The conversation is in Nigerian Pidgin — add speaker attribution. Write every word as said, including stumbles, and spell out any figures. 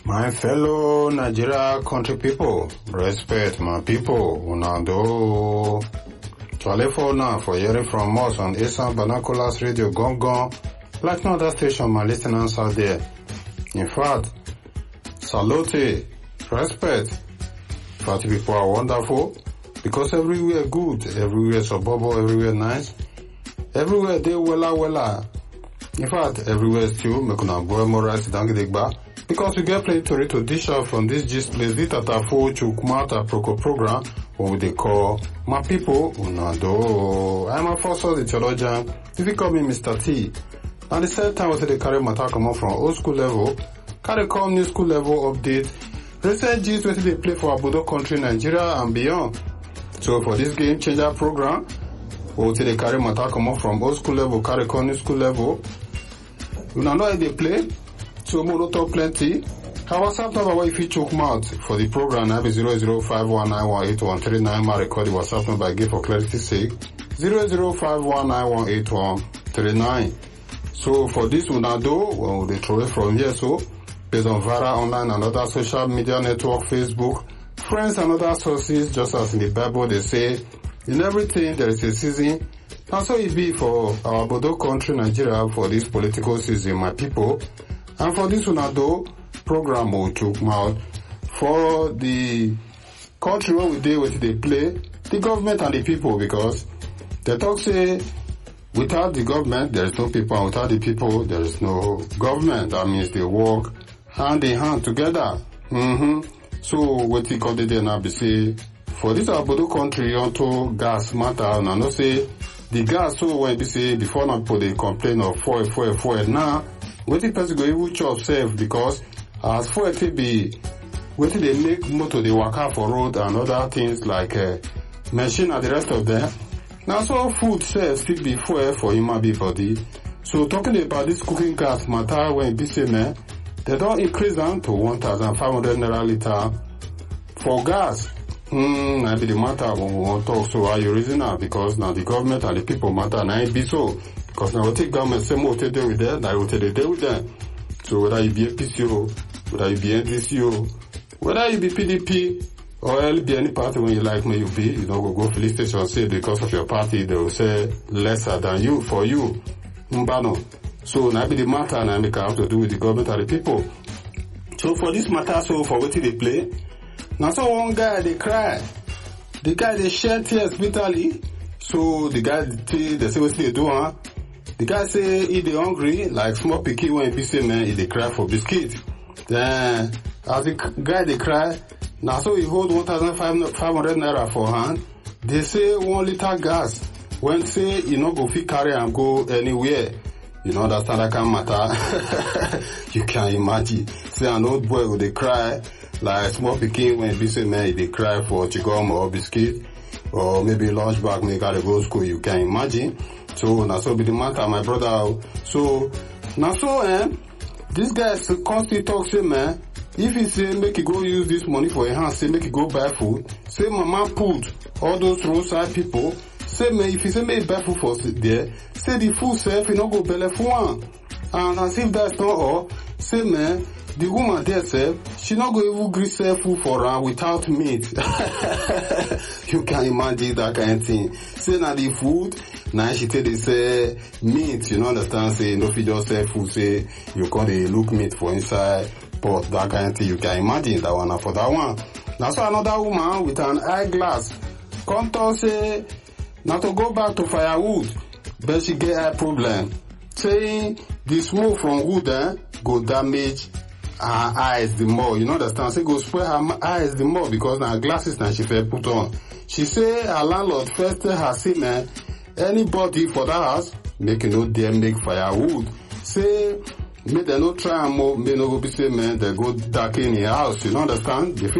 Speaker 1: My fellow Nigeria country people, respect my people, una do. Chale for now for hearing from us on Esan Banakolas Radio Gong Gong, like no other station my listeners out there. In fact, salute, respect. Party people are wonderful because everywhere good, everywhere suburban, everywhere nice, everywhere they wella wella. In fact, everywhere still make una boy more rice than get back. Because we get plenty to read to dish out from this gist place, this Tatafo Chukmata Proko program, what they call my people, Unado. I'm a first the theologian. If you call me Mister T. And the same time, I say they carry matter come up from old school level, carry come new school level update, recent gist where they play for Abudo country, Nigeria and beyond. So for this game changer program, what they carry matter come up from old school level, carry come new school level. You know how they play? So more talk plenty. Our WhatsApp number if you choke mouth for the program now is zero zero five one nine one eight one three nine. My record the WhatsApp number I give for clarity's sake. zero zero five one nine one eight one three nine. So for this we now do, well, they throw it from here so based on Vara Online and other social media network, Facebook, friends and other sources, just as in the Bible they say, in everything there is a season. And so it be for our Bodo country Nigeria for this political season, my people. And for this one, though, program will choke mouth for the country where we deal with they play, the government and the people, because they talk say without the government there is no people, and without the people there is no government. That means they work hand in hand together. Mm-hmm. So what we call the day now be say for this Abodo country onto gas matter, and I know say the gas so when be say before now people they complain of fuel, fuel, fuel now. Wetin person go even chop sef because as fuel take be wetin dey make motor dey waka for road and other things like uh, machine and the rest of them. Na so food sef still be fuel for human being body. So talking about this cooking gas matter when e be say man, they don increase am to one thousand five hundred naira litre for gas. Hmm, na be the matter when we wan talk. So how you reason am? Because now the government and the people matter na it be so. Because now we take government same way we deal with them, now we take they deal with them. So whether you be A P C O, whether you be N D C O, whether you be P D P, or L be any party when you like may you be, you don't go go police station say because of your party they will say lesser than you for you. Mbano. So now be the matter and I make have to do with the government and the people. So for this matter, so for what they play, now so one guy they cry, the guy they shed tears bitterly. So the guy they say what they do, huh? The guy say he dey hungry like small pikin when he say man he dey cry for biscuit. Then as the guy dey cry, now so he hold one thousand five hundred naira for hand. They say one liter gas when say he no go fit carry and go anywhere. You know understand that kind of matter. You can imagine. Say an old boy go dey cry like small pikin when he say man he dey cry for chigom or biscuit or maybe lunch bag make gotta go school. You can imagine. So now so be the matter, my brother. So now so eh, this guy constantly talk say man, if he say make he go use this money for a hand, say make he go buy food, say mama put all those roadside people, say man if he say make he buy food for there, say the food self he no go belle for one. And as if that's not all, say man, the woman there self, she not go even gree sell food for her without meat. You can imagine that kind of thing. Say now the food, now she tell they say meat, you know understand, say no fit just sell food, say you can't look meat for inside pot, that kind of thing. You can imagine that one for that one. Now so another woman with an eyeglass come to say now to go back to firewood, but she get eye problem. Saying the smoke from wood eh, go damage her eyes the more, you know understand, say go spoil her eyes the more because now glasses now she fair put on. She say her landlord first tell her say man, anybody for that house make you no dare make firewood. Say make they no try and more, may no go be say man they go darken the house, you know understand. They